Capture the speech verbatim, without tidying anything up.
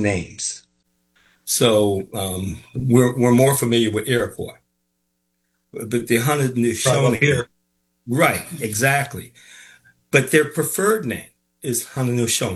names. So um, we're we're more familiar with Iroquois, but the Right up Haudenosaunee, here. right, exactly. But their preferred name is Haudenosaunee.